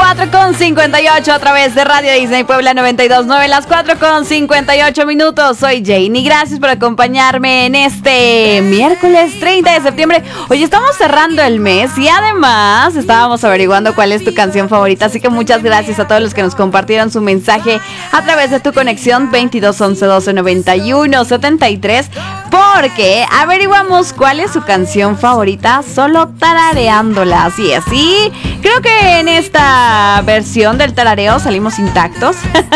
4:58 a través de Radio Disney Puebla 92.9, las 4:58. Soy Janie, gracias por acompañarme en este miércoles 30 de septiembre. Hoy estamos cerrando el mes y además estábamos averiguando cuál es tu canción favorita, así que muchas gracias a todos los que nos compartieron su mensaje a través de tu conexión 22 11 12 91 73, porque averiguamos cuál es su canción favorita solo tarareándola. Así es, y creo que en esta versión del tarareo salimos intactos.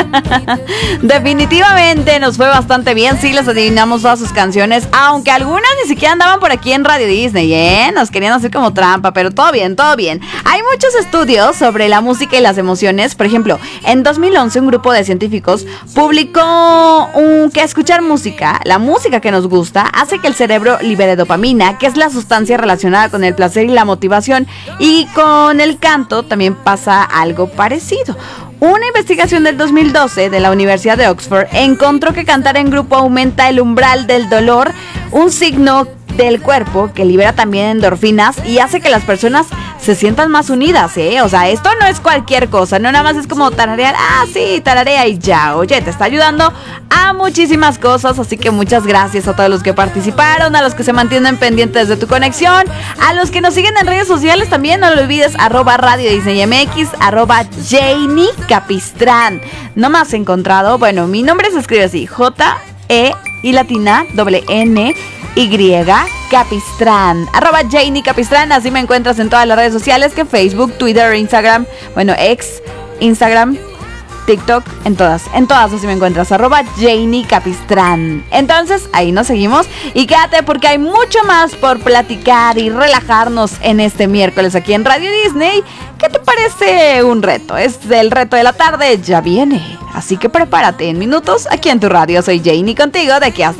Definitivamente nos fue bastante bien. Sí, les adivinamos todas sus canciones, aunque algunas ni siquiera andaban por aquí en Radio Disney, nos querían hacer como trampa, pero todo bien, todo bien. Hay muchos estudios sobre la música y las emociones. Por ejemplo, en 2011 un grupo de científicos publicó que escuchar música, la música que nos gusta, hace que el cerebro libere dopamina, que es la sustancia relacionada con el placer y la motivación, y con el canto también pasa algo parecido. Una investigación del 2012 de la Universidad de Oxford encontró que cantar en grupo aumenta el umbral del dolor, un signo del cuerpo que libera también endorfinas y hace que las personas se sientan más unidas, O sea, esto no es cualquier cosa, no nada más es como tararear, sí, tararea y ya. Oye, te está ayudando a muchísimas cosas, así que muchas gracias a todos los que participaron, a los que se mantienen pendientes de tu conexión, a los que nos siguen en redes sociales también, no lo olvides, @Radio Disney MX, @Janie Capistrán. No me has encontrado, bueno, mi nombre se escribe así, J-E y latina, N Y Capistrán, @Janie Capistrán. Así me encuentras en todas las redes sociales, que Facebook, Twitter, Instagram, bueno, Instagram, TikTok, en todas así me encuentras, @Janie Capistrán. Entonces, ahí nos seguimos y quédate porque hay mucho más por platicar y relajarnos en este miércoles aquí en Radio Disney. ¿Qué te parece un reto? Es el reto de la tarde, ya viene. Así que prepárate en minutos aquí en tu radio. Soy Janie contigo de aquí hasta